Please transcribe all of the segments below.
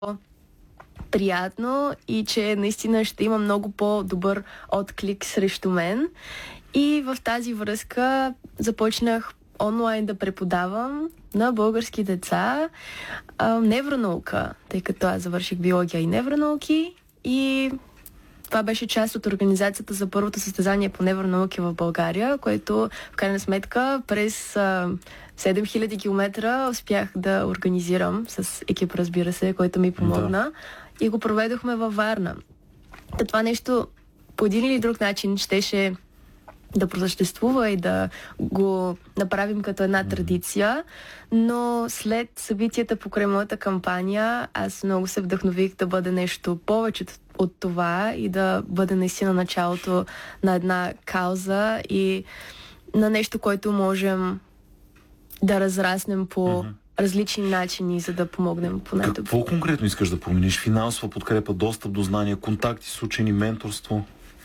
приятно и че наистина ще има много по-добър отклик срещу мен. И в тази връзка започнах онлайн да преподавам на български деца невронаука, тъй като аз завърших биология и невронауки, и това беше част от организацията за първото състезание по невронауки в България, което в крайна сметка през 7000 км успях да организирам с екип, разбира се, който ми помогна, и го проведохме във Варна. Това нещо по един или друг начин щеше да просъществува и да го направим като една традиция, но след събитията покрай моята кампания аз много се вдъхнових да бъде нещо повече от това и да бъде наистина началото на една кауза и на нещо, което можем да разраснем по различни начини, за да помогнем по най-добре. Какво конкретно искаш да промениш? Финансова подкрепа, достъп до знания, контакти с учени, менторство?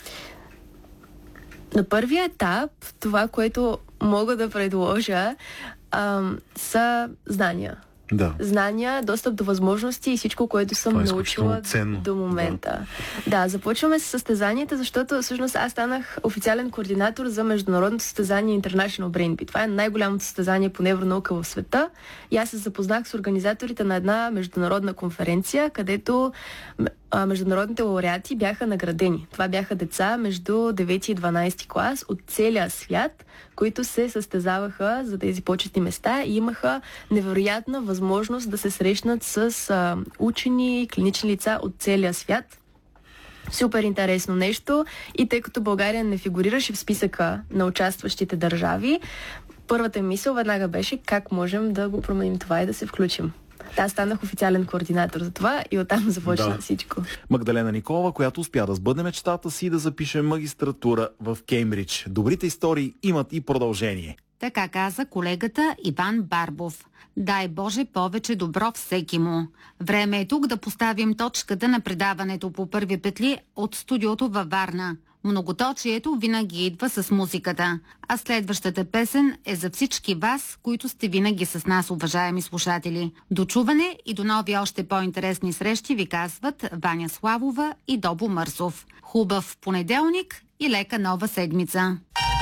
На първия етап това, което мога да предложа, са знания. Да. Знания, достъп до възможности и всичко, което съм научила до момента. Да, започваме с състезанията, защото всъщност аз станах официален координатор за международното състезание International Brain Beat. Това е най-голямото състезание по невронаука в света. И аз се запознах с организаторите на една международна конференция, където международните лауреати бяха наградени. Това бяха деца между 9 и 12 клас от целия свят, които се състезаваха за тези почетни места и имаха невероятна възможност да се срещнат с учени, клинични лица от целия свят. Супер интересно нещо, и тъй като България не фигурираше в списъка на участващите държави, първата мисъл веднага беше как можем да го променим това и да се включим. Аз станах официален координатор за това и оттам започна всичко. Магдалена Николова, която успя да сбъдне мечтата си да запише магистратура в Кеймбридж. Добрите истории имат и продължение. Така каза колегата Иван Барбов. Дай Боже повече добро всеки му. Време е тук да поставим точката на предаването по първи петли от студиото във Варна. Многоточието винаги идва с музиката, а следващата песен е за всички вас, които сте винаги с нас, уважаеми слушатели. До чуване и до нови още по-интересни срещи ви казват Ваня Славова и Добо Мърсов. Хубав понеделник и лека нова седмица!